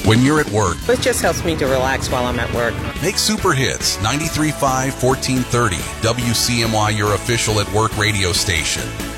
when you're at work. It just helps me to relax while I'm at work. Make Super Hits 93.5, 1430 WCMY your official at work radio station.